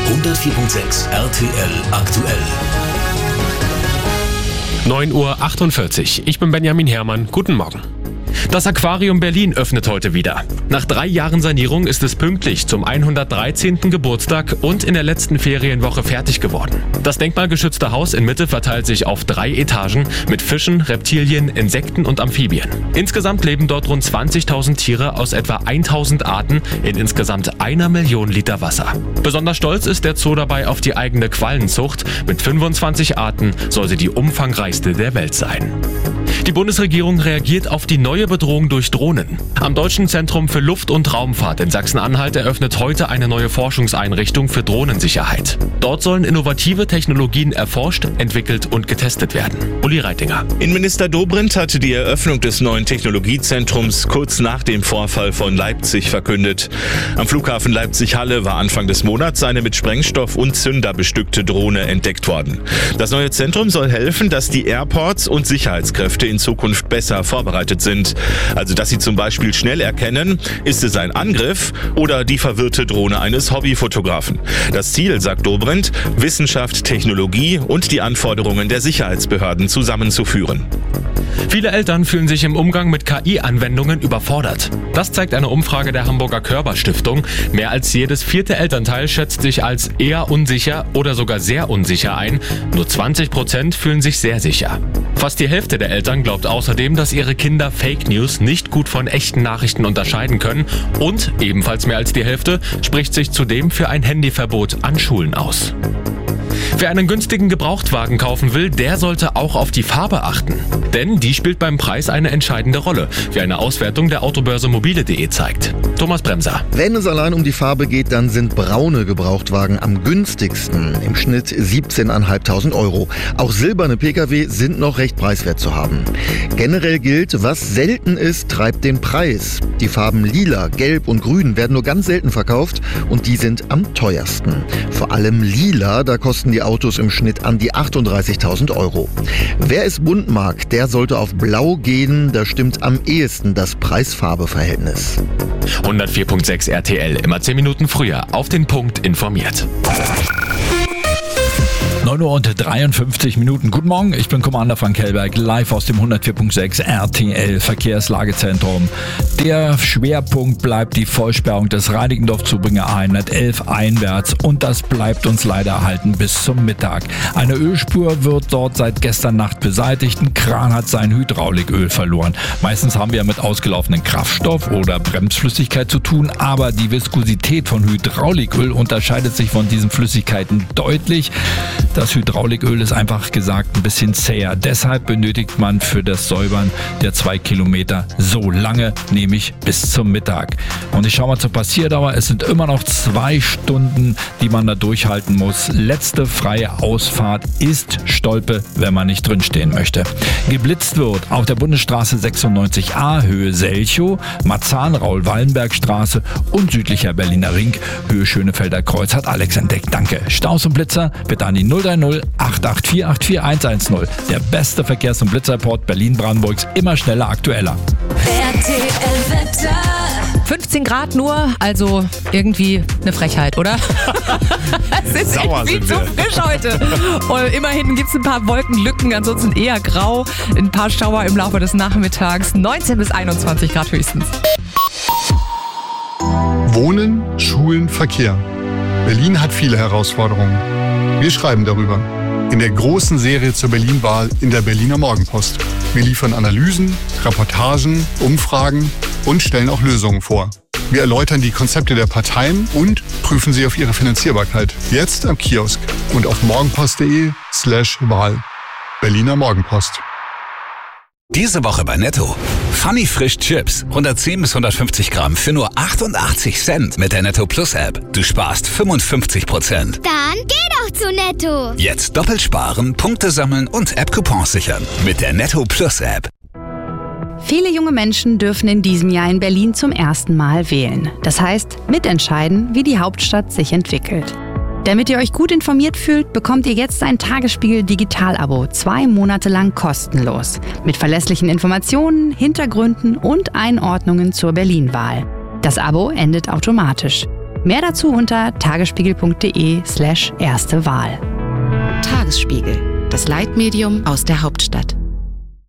104.6 RTL aktuell. 9:48 Uhr. Ich bin Benjamin Herrmann. Guten Morgen. Das Aquarium Berlin öffnet heute wieder. Nach 3 Jahren Sanierung ist es pünktlich zum 113. Geburtstag und in der letzten Ferienwoche fertig geworden. Das denkmalgeschützte Haus in Mitte verteilt sich auf 3 Etagen mit Fischen, Reptilien, Insekten und Amphibien. Insgesamt leben dort rund 20.000 Tiere aus etwa 1.000 Arten in insgesamt 1 Million Liter Wasser. Besonders stolz ist der Zoo dabei auf die eigene Quallenzucht. Mit 25 Arten soll sie die umfangreichste der Welt sein. Die Bundesregierung reagiert auf die neue Bedrohung durch Drohnen. Am Deutschen Zentrum für Luft- und Raumfahrt in Sachsen-Anhalt eröffnet heute eine neue Forschungseinrichtung für Drohnensicherheit. Dort sollen innovative Technologien erforscht, entwickelt und getestet werden. Uli Reitinger. Innenminister Dobrindt hatte die Eröffnung des neuen Technologiezentrums kurz nach dem Vorfall von Leipzig verkündet. Am Flughafen Leipzig-Halle war Anfang des Monats eine mit Sprengstoff und Zünder bestückte Drohne entdeckt worden. Das neue Zentrum soll helfen, dass die Airports und Sicherheitskräfte in Zukunft besser vorbereitet sind. Also dass sie zum Beispiel schnell erkennen, ist es ein Angriff oder die verwirrte Drohne eines Hobbyfotografen. Das Ziel, sagt Dobrindt, Wissenschaft, Technologie und die Anforderungen der Sicherheitsbehörden zusammenzuführen. Viele Eltern fühlen sich im Umgang mit KI-Anwendungen überfordert. Das zeigt eine Umfrage der Hamburger Körber-Stiftung. Mehr als jedes 4. Elternteil schätzt sich als eher unsicher oder sogar sehr unsicher ein. Nur 20% fühlen sich sehr sicher. Fast die Hälfte der Eltern glaubt außerdem, dass ihre Kinder Fake News nicht gut von echten Nachrichten unterscheiden können. Und ebenfalls mehr als die Hälfte spricht sich zudem für ein Handyverbot an Schulen aus. Wer einen günstigen Gebrauchtwagen kaufen will, der sollte auch auf die Farbe achten. Denn die spielt beim Preis eine entscheidende Rolle, wie eine Auswertung der Autobörse mobile.de zeigt. Thomas Bremser. Wenn es allein um die Farbe geht, dann sind braune Gebrauchtwagen am günstigsten. Im Schnitt 17.500 €. Auch silberne Pkw sind noch recht preiswert zu haben. Generell gilt, was selten ist, treibt den Preis. Die Farben Lila, Gelb und Grün werden nur ganz selten verkauft und die sind am teuersten. Vor allem Lila, da kosten die Autos im Schnitt an die 38.000 €. Wer es bunt mag, der sollte auf Blau gehen, da stimmt am ehesten das Preis-Farbe-Verhältnis. 104.6 RTL, immer 10 Minuten früher, auf den Punkt informiert. 9:53 Uhr. Guten Morgen, ich bin Commander Frank Hellberg, live aus dem 104.6 RTL Verkehrslagezentrum. Der Schwerpunkt bleibt die Vollsperrung des Reinickendorf-Zubringer 111 einwärts und das bleibt uns leider erhalten bis zum Mittag. Eine Ölspur wird dort seit gestern Nacht beseitigt. Ein Kran hat sein Hydrauliköl verloren. Meistens haben wir mit ausgelaufenen Kraftstoff oder Bremsflüssigkeit zu tun, aber die Viskosität von Hydrauliköl unterscheidet sich von diesen Flüssigkeiten deutlich. Das Hydrauliköl ist einfach gesagt ein bisschen zäher. Deshalb benötigt man für das Säubern der 2 Kilometer so lange, nämlich bis zum Mittag. Und ich schaue mal zur Passierdauer. Es sind immer noch 2 Stunden, die man da durchhalten muss. Letzte freie Ausfahrt ist Stolpe, wenn man nicht drinstehen möchte. Geblitzt wird auf der Bundesstraße 96a, Höhe Selchow, Marzahn-Raul-Wallenberg-Straße und südlicher Berliner Ring, Höhe Schönefelder Kreuz, hat Alex entdeckt. Danke. Staus und Blitzer bitte an die 030 884 84110. Der beste Verkehrs- und Blitzreport Berlin-Brandenburgs, immer schneller, aktueller. RTL Wetter. 15 Grad nur, also irgendwie eine Frechheit, oder? Es ist Sauer irgendwie sind zu wir. frisch heute. Und immerhin gibt es ein paar Wolkenlücken, ansonsten eher grau. Ein paar Schauer im Laufe des Nachmittags. 19 bis 21 Grad höchstens. Wohnen, Schulen, Verkehr. Berlin hat viele Herausforderungen. Wir schreiben darüber. In der großen Serie zur Berlin-Wahl in der Berliner Morgenpost. Wir liefern Analysen, Reportagen, Umfragen und stellen auch Lösungen vor. Wir erläutern die Konzepte der Parteien und prüfen sie auf ihre Finanzierbarkeit. Jetzt am Kiosk und auf morgenpost.de/Wahl. Berliner Morgenpost. Diese Woche bei Netto. Funny Frisch Chips. 110 bis 150 Gramm für nur 88 Cent mit der Netto Plus App. Du sparst 55%. Dann geh doch zu Netto. Jetzt doppelt sparen, Punkte sammeln und App-Coupons sichern. Mit der Netto Plus App. Viele junge Menschen dürfen in diesem Jahr in Berlin zum ersten Mal wählen. Das heißt, mitentscheiden, wie die Hauptstadt sich entwickelt. Damit ihr euch gut informiert fühlt, bekommt ihr jetzt ein Tagesspiegel Digital-Abo 2 Monate lang kostenlos. Mit verlässlichen Informationen, Hintergründen und Einordnungen zur Berlin-Wahl. Das Abo endet automatisch. Mehr dazu unter tagesspiegel.de/erste Wahl. Tagesspiegel, das Leitmedium aus der Hauptstadt.